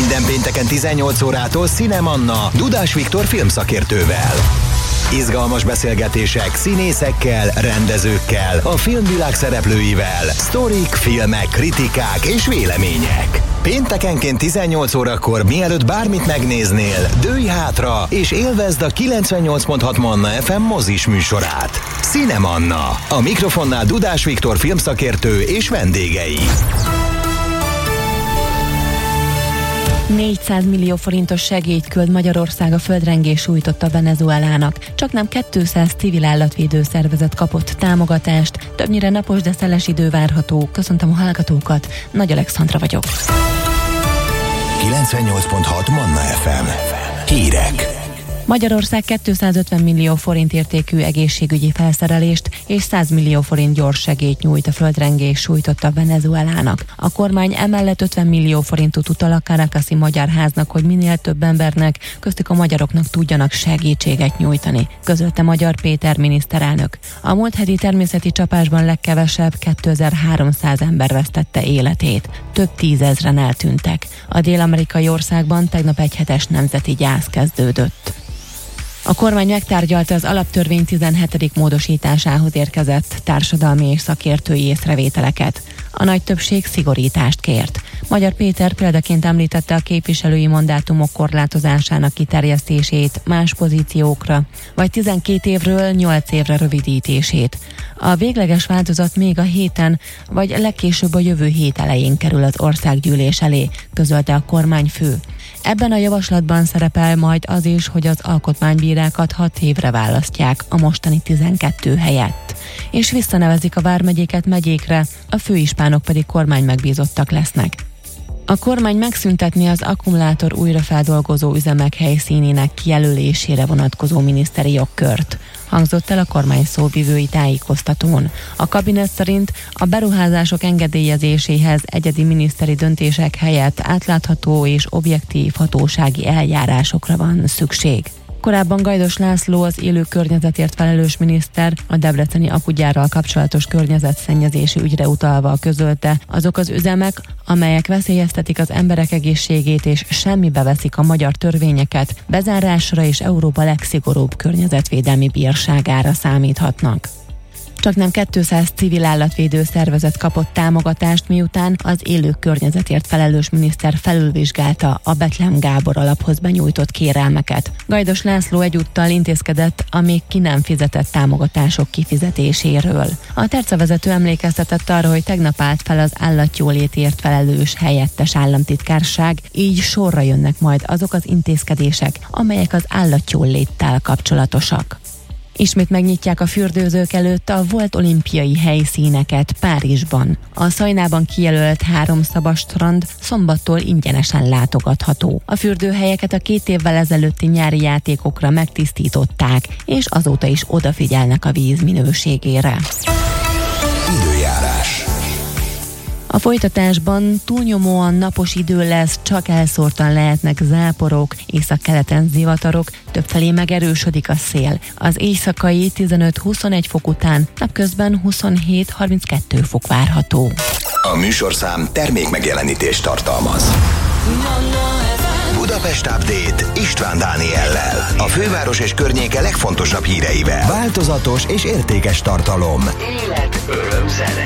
Minden pénteken 18 órától Cinemanna Dudás Viktor filmszakértővel. Izgalmas beszélgetések színészekkel, rendezőkkel, a filmvilág szereplőivel, sztorik, filmek, kritikák és vélemények. Péntekenként 18 órakor, mielőtt bármit megnéznél, dőlj hátra és élvezd a 98.6 Manna FM mozis műsorát. Cinemanna. A mikrofonnál Dudás Viktor filmszakértő és vendégei. 400 millió forintos segélyt küld Magyarország a földrengés sújtotta Venezuelának. Csaknem 200 civil állatvédő szervezet kapott támogatást, többnyire napos, de szeles idő várható. Köszöntöm a hallgatókat, Nagy Alexandra vagyok. 98.6 Manna FM. Hírek. Magyarország 250 millió forint értékű egészségügyi felszerelést és 100 millió forint gyors segélyt nyújt a földrengés sújtotta Venezuelának. A kormány emellett 50 millió forintot utal a Caracasi Magyar Háznak, hogy minél több embernek, köztük a magyaroknak tudjanak segítséget nyújtani, közölte Magyar Péter miniszterelnök. A múlt heti természeti csapásban legkevesebb 2300 ember vesztette életét, több tízezren eltűntek. A dél-amerikai országban tegnap egyhetes nemzeti gyász kezdődött. A kormány megtárgyalta az alaptörvény 17. módosításához érkezett társadalmi és szakértői észrevételeket. A nagy többség szigorítást kért. Magyar Péter példaként említette a képviselői mandátumok korlátozásának kiterjesztését más pozíciókra, vagy 12 évről 8 évre rövidítését. A végleges változat még a héten, vagy legkésőbb a jövő hét elején kerül az országgyűlés elé, közölte a kormányfő. Ebben a javaslatban szerepel majd az is, hogy az alkotmánybírákat 6 évre választják a mostani 12 helyett, és visszanevezik a vármegyéket megyékre, a főispánok pedig kormánymegbízottak lesznek. A kormány megszüntetni az akkumulátor újrafeldolgozó üzemek helyszínének kijelölésére vonatkozó miniszteri jogkört, hangzott el a kormány szóvivői tájékoztatón. A kabinet szerint a beruházások engedélyezéséhez egyedi miniszteri döntések helyett átlátható és objektív hatósági eljárásokra van szükség. Korábban Gajdos László, az élő környezetért felelős miniszter, a debreceni akugyárral kapcsolatos környezetszennyezési ügyre utalva közölte, azok az üzemek, amelyek veszélyeztetik az emberek egészségét és semmibe veszik a magyar törvényeket, bezárásra és Európa legszigorúbb környezetvédelmi bírságára számíthatnak. Csaknem 200 civil állatvédő szervezet kapott támogatást, miután az élő környezetért felelős miniszter felülvizsgálta a Bethlen Gábor alaphoz benyújtott kérelmeket. Gajdos László egyúttal intézkedett a még ki nem fizetett támogatások kifizetéséről. A tercevezető emlékeztetett arra, hogy tegnap állt fel az állatjólétért felelős helyettes államtitkárság, így sorra jönnek majd azok az intézkedések, amelyek az állatjóléttel kapcsolatosak. Ismét megnyitják a fürdőzők előtt a volt olimpiai helyszíneket Párizsban. A Szajnában kijelölt 3 szabad strand szombattól ingyenesen látogatható. A fürdőhelyeket a 2 évvel ezelőtti nyári játékokra megtisztították, és azóta is odafigyelnek a víz minőségére. Időjárás. A folytatásban túlnyomóan napos idő lesz, csak elszórtan lehetnek záporok, északkeleten zivatarok, többfelé megerősödik a szél. Az éjszakai 15-21 fok után napközben 27-32 fok várható. A műsorszám termékmegjelenítést tartalmaz. Budapest Update István Dániellel. A főváros és környéke legfontosabb híreivel. Változatos és értékes tartalom. Élet, öröm, zene.